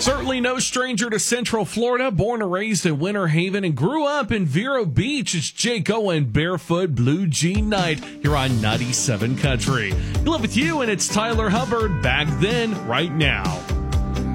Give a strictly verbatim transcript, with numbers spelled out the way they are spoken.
Certainly no stranger to Central Florida, born and raised in Winter Haven and grew up in Vero Beach. It's Jake Owen, Barefoot Blue Jean Night here on ninety-seven Country. We live with you, and it's Tyler Hubbard, Back Then, Right Now.